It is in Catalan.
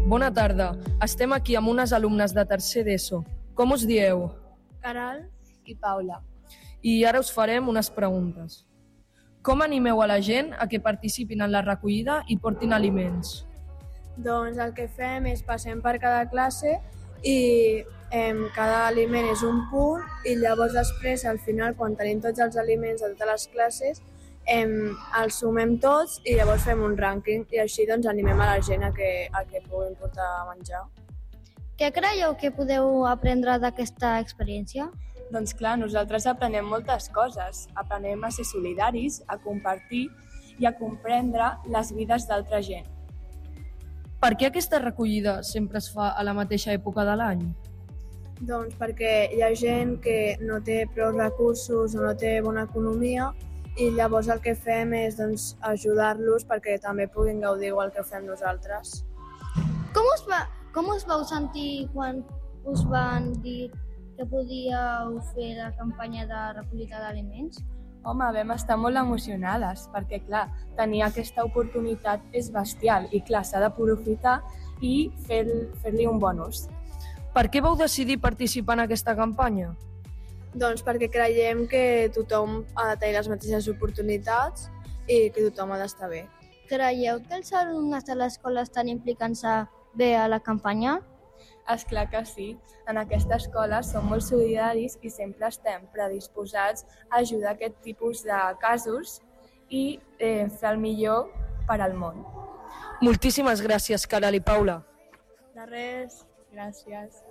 Bona tarda. Estem aquí amb unes alumnes de tercer d'ESO. Com us dieu? Caral i Paula. I ara us farem unes preguntes. Com animeu a la gent a que participin en la recollida i portin aliments? Doncs el que fem és passem per cada classe i cada aliment és un punt i llavors després al final quan tenim tots els aliments de totes les classes els sumem tots i llavors fem un rànquing i així doncs animem a la gent a que puguin portar a menjar. Què creieu que podeu aprendre d'aquesta experiència? Doncs clar, nosaltres aprenem moltes coses. Aprenem a ser solidaris, a compartir i a comprendre les vides d'altra gent. Per què aquesta recollida sempre es fa a la mateixa època de l'any? Doncs perquè hi ha gent que no té prou recursos o no té bona economia i llavors el que fem és ajudar-los perquè també puguin gaudir igual que ho fem nosaltres. Com us vau sentir quan us van dir que podíeu fer la campanya de recollida d'aliments? Home, vam estar molt emocionades perquè, clar, tenir aquesta oportunitat és bestial i, clar, s'ha d'aprofitar i fer-li un bon ús. Per què vau decidir participar en aquesta campanya? Doncs perquè creiem que tothom ha de tenir les mateixes oportunitats i que tothom ha d'estar bé. Creieu que els alumnes de l'escola estan implicant-se bé a la campanya? És clar que sí. En aquesta escola som molt solidaris i sempre estem predisposats a ajudar aquest tipus de casos i fer el millor per al món. Moltíssimes gràcies, Caral i Paula. De res. Gràcies.